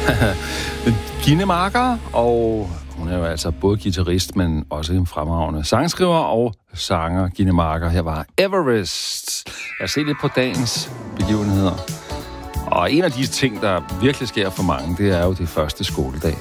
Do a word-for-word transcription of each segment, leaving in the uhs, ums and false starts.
Gitte Marker, og hun er jo altså både guitarist, men også en fremragende sangskriver og sanger. Gitte Marker, her var Everest. Jeg ser lidt på dagens begivenheder. Og en af de ting, der virkelig sker for mange, det er jo det første skoledag.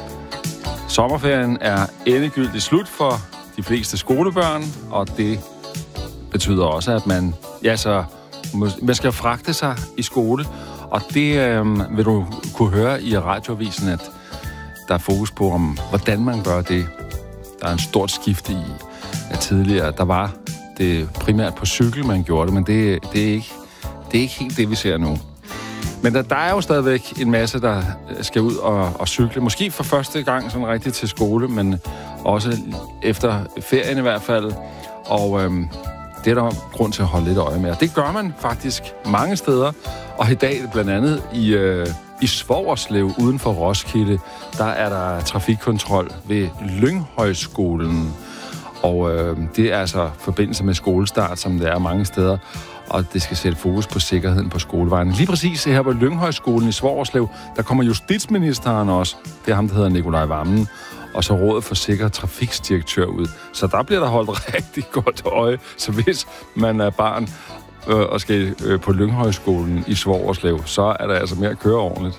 Sommerferien er endegyldigt slut for de fleste skolebørn, og det betyder også, at man, ja, så, man skal fragte sig i skole. Og det øh, vil du kunne høre i radioavisen, at der er fokus på, om hvordan man gør det. Der er en stort skifte i, at tidligere der var det primært på cykel, man gjorde det, men det, det, er, ikke, det er ikke helt det, vi ser nu. Men der, der er jo stadigvæk en masse, der skal ud og, og cykle. Måske for første gang sådan rigtigt til skole, men også efter ferien i hvert fald. Og øhm, det er der grund til at holde lidt øje med. Og det gør man faktisk mange steder. Og i dag blandt andet i, øh, i Svogerslev uden for Roskilde, der er der trafikkontrol ved Lynghøjskolen. Og øh, det er altså forbindelse med skolestart, som det er mange steder. Og det skal sætte fokus på sikkerheden på skolevejen. Lige præcis her på Lynghøjskolen i Svogerslev, der kommer justitsministeren også. Det er ham, der hedder Nikolaj Wammen. Og så rådet for sikker trafiksdirektør ud. Så der bliver der holdt rigtig godt øje. Så hvis man er barn øh, og skal øh, på Lynghøjskolen i Svogerslev, så er der altså mere at køre ordentligt.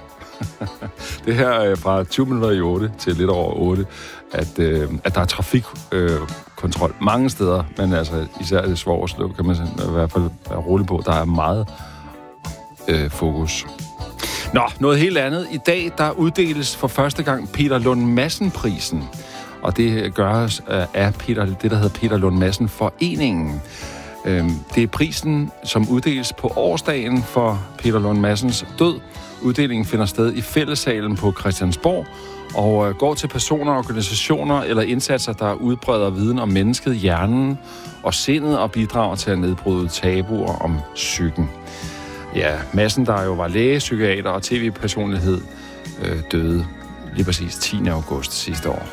Det her er fra tyve minutter i otte til lidt over otte, at, øh, at der er trafikkontrol øh, mange steder, men altså især i Svogerslev kan man i hvert fald være rolig på, der er meget øh, fokus. Nå, noget helt andet. I dag, der uddeles for første gang Peter Lund Madsen-prisen. Og det gøres af Peter, det, der hedder Peter Lund Madsen-foreningen. Det er prisen, som uddeles på årsdagen for Peter Lund Madsens død. Uddelingen finder sted i fællessalen på Christiansborg og går til personer, organisationer eller indsatser, der udbreder viden om mennesket, hjernen og sindet og bidrager til at nedbryde tabuer om psyken. Ja, Madsen, der jo var læge, psykiater og tv-personlighed, øh, døde lige præcis tiende august sidste år.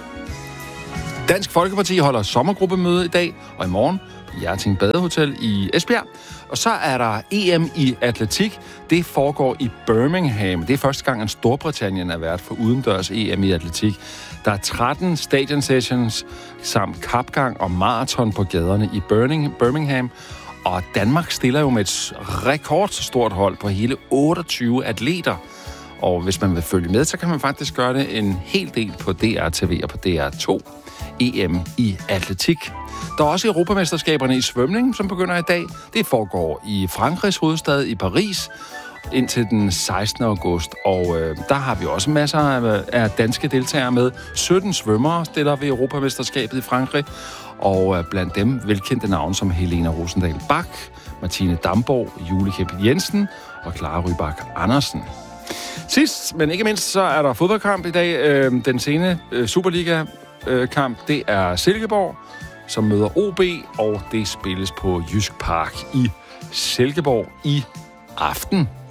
Dansk Folkeparti holder sommergruppemøde i dag og i morgen på Hjerting Badehotel i Esbjerg. Og så er der E M i atletik. Det foregår i Birmingham. Det er første gang, at Storbritannien er vært for udendørs E M i atletik. Der er tretten stadion sessions samt kapgang og maraton på gaderne i Birmingham. Og Danmark stiller jo med et rekordstort hold på hele otteogtyve atleter. Og hvis man vil følge med, så kan man faktisk gøre det en hel del på D R T V og på D R to. E M i atletik. Der er også Europamesterskaberne i svømning, som begynder i dag. Det foregår i Frankrigs hovedstad i Paris indtil den sekstende august. Og øh, der har vi også masser af, af danske deltagere med. sytten svømmere stiller ved Europamesterskabet i Frankrig. Og øh, blandt dem velkendte navne som Helena Rosendal Bach, Martine Damborg, Julie Kjep Jensen og Clara Rybak Andersen. Sidst, men ikke mindst, så er der fodboldkamp i dag. Øh, den sene øh, Superliga-kamp, øh, det er Silkeborg, som møder O B, og det spilles på Jysk Park i Silkeborg i aften.